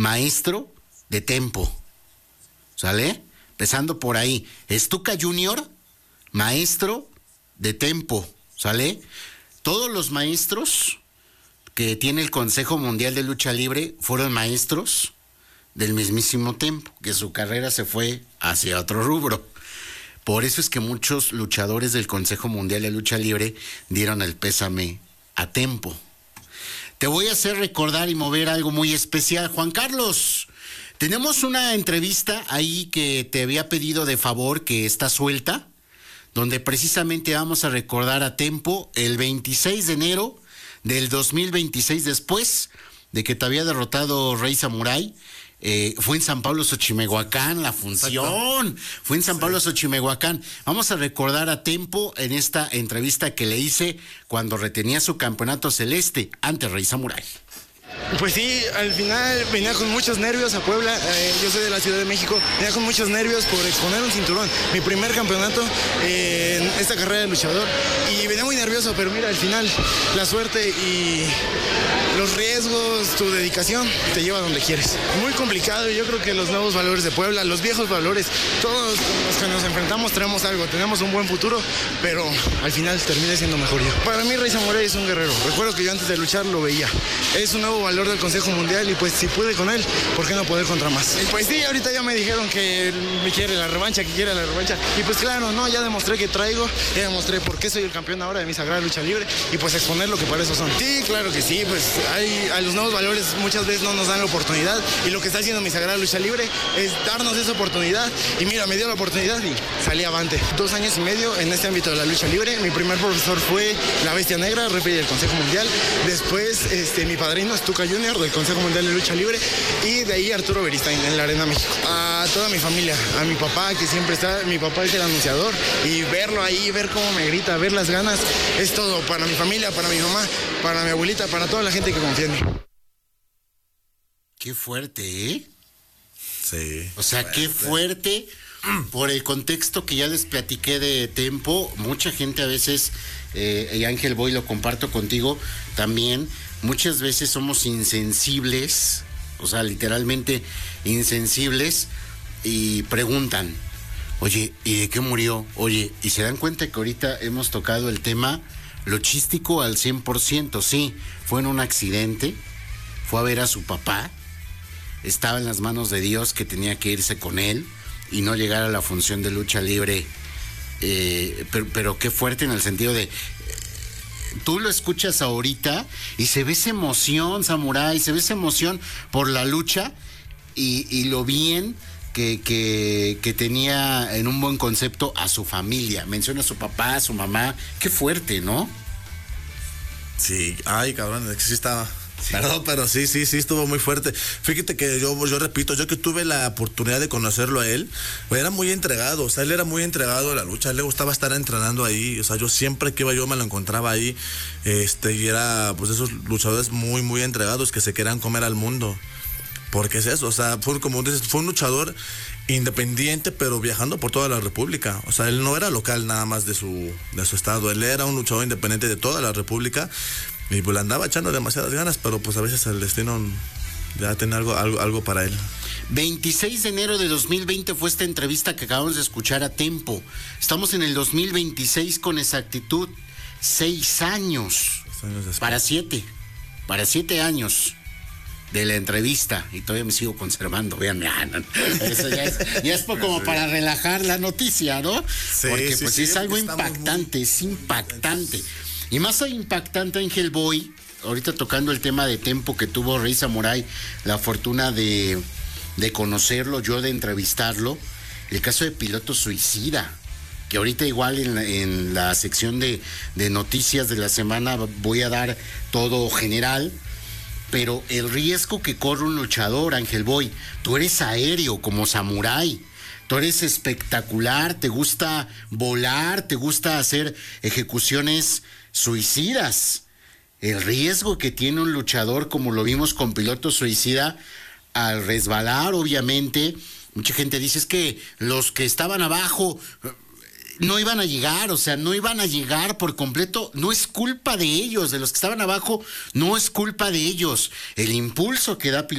maestro de tempo, ¿sale? Empezando por ahí. Stuka Junior, maestro de tempo, ¿sale? Todos los maestros que tiene el Consejo Mundial de Lucha Libre fueron maestros del mismísimo tempo, que su carrera se fue hacia otro rubro. Por eso es que muchos luchadores del Consejo Mundial de Lucha Libre dieron el pésame a tempo. Te voy a hacer recordar y mover algo muy especial, Juan Carlos. Tenemos una entrevista ahí que te había pedido de favor, que está suelta, donde precisamente vamos a recordar a tempo el 26 de enero del 2026, después de que te había derrotado Rey Samurai. Fue en San Pablo Xochimehuacán la función. Exacto. Fue en San Pablo Xochimehuacán. Vamos a recordar a tempo en esta entrevista que le hice cuando retenía su campeonato celeste ante Rey Samurai. Pues sí, al final venía con muchos nervios a Puebla. Yo soy de la Ciudad de México. Venía con muchos nervios por exponer un cinturón. Mi primer campeonato en esta carrera de luchador. Y venía muy nervioso, pero mira, al final la suerte y los riesgos, tu dedicación te lleva a donde quieres. Muy complicado. Yo creo que los nuevos valores de Puebla, los viejos valores, todos los que nos enfrentamos traemos algo. Tenemos un buen futuro, pero al final terminé siendo mejor yo. Para mí Rey Samurai es un guerrero. Recuerdo que yo antes de luchar lo veía. Es un nuevo valor del Consejo Mundial y pues si pude con él, ¿por qué no poder contra más? Pues sí, ahorita ya me dijeron que me quiere la revancha, y pues claro, no, ya demostré que traigo, ya demostré por qué soy el campeón ahora de mi sagrada lucha libre y pues exponer lo que para eso son. Sí, claro que sí, pues a los nuevos valores muchas veces no nos dan la oportunidad y lo que está haciendo mi sagrada lucha libre es darnos esa oportunidad y mira, me dio la oportunidad y salí avante. 2 años y medio en este ámbito de la lucha libre. Mi primer profesor fue la Bestia Negra, referee del Consejo Mundial. Después mi padrino Stuka Junior del Consejo Mundial de Lucha Libre y de ahí Arturo Beristain en la Arena México. A toda mi familia, a mi papá que siempre está, mi papá es el anunciador y verlo ahí, ver cómo me grita, ver las ganas, es todo para mi familia, para mi mamá, para mi abuelita, para toda la gente que confía en mí. Qué fuerte, ¿eh? Sí. O sea, qué fuerte. Por el contexto que ya les platiqué de tempo, mucha gente a veces, y Ángel Boy, lo comparto contigo también, muchas veces somos insensibles, o sea, literalmente insensibles, y preguntan, oye, ¿y de qué murió? Oye, y se dan cuenta que ahorita hemos tocado el tema luchístico al 100%, sí, fue en un accidente, fue a ver a su papá, estaba en las manos de Dios que tenía que irse con él, y no llegar a la función de lucha libre, pero qué fuerte en el sentido de, tú lo escuchas ahorita y se ve esa emoción, Samurai, se ve esa emoción por la lucha y lo bien que tenía en un buen concepto a su familia, menciona a su papá, a su mamá, qué fuerte, ¿no? Sí, ay cabrón, es que sí estaba... Sí. Perdón, pero sí, estuvo muy fuerte. Fíjate que yo repito, yo que tuve la oportunidad de conocerlo a él, era muy entregado, o sea, él era muy entregado a la lucha, a él le gustaba estar entrenando ahí, o sea, yo siempre que iba yo me lo encontraba ahí, y era, pues, esos luchadores muy, muy entregados que se querían comer al mundo, porque es eso, o sea, fue como dices, fue un luchador independiente, pero viajando por toda la República, o sea, él no era local nada más de su estado, él era un luchador independiente de toda la República. Y pues le andaba echando demasiadas ganas, pero pues a veces el destino ya tiene algo para él. 26 de enero de 2020 fue esta entrevista que acabamos de escuchar a tempo. Estamos en el 2026 con exactitud. 6 años. 6 años después. Para 7 años de la entrevista. Y todavía me sigo conservando, vean. Eso ya es como para relajar la noticia, ¿no? Sí, porque sí, pues sí, es algo impactante, es impactante. Y más impactante, Ángel Boy, ahorita tocando el tema de tempo que tuvo Rey Samurai, la fortuna de conocerlo, yo de entrevistarlo, el caso de Piloto Suicida, que ahorita igual en la sección de noticias de la semana voy a dar todo general, pero el riesgo que corre un luchador, Ángel Boy, tú eres aéreo como Samurai, tú eres espectacular, te gusta volar, te gusta hacer ejecuciones suicidas. El riesgo que tiene un luchador, como lo vimos con Piloto Suicida, al resbalar, obviamente, mucha gente dice es que los que estaban abajo no iban a llegar, o sea, no iban a llegar por completo, no es culpa de ellos, de los que estaban abajo, no es culpa de ellos. El impulso que da Piloto